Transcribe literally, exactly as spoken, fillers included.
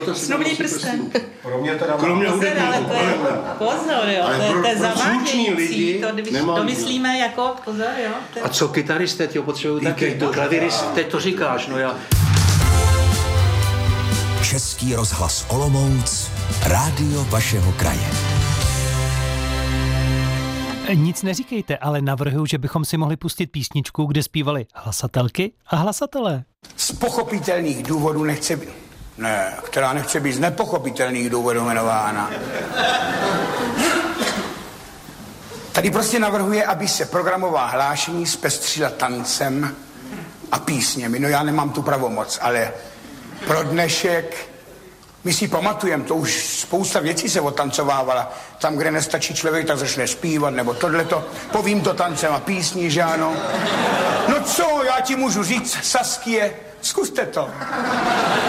Snubný prsten. Pro mě teda Kromě hudebníků. Ale to je, pozor, jo, Ale to je, pro- to je pro slušný lidi zavádějící, to, když nemá to význam. myslíme jako, pozor, jo. To je... A co kytaristé, ty ho potřebují taky, to. klavirist, teď to říkáš, no já. Český rozhlas Olomouc, rádio vašeho kraje. Nic neříkejte, ale navrhuji, že bychom si mohli pustit písničku, kde zpívali hlasatelky a hlasatelé. Z pochopitelných důvodů nechce být... Ne, která nechce být z nepochopitelných důvodů jmenována. Tady prostě navrhuje, aby se programová hlášení zpestřila tancem a písněmi. No já nemám tu pravomoc, ale pro dnešek... My si pamatujeme, to už spousta věcí se otancovávala. Tam, kde nestačí člověk, tak začne zpívat, nebo tohleto. Povím to tancem a písní, že ano. No co, já ti můžu říct, Saskie, zkuste to.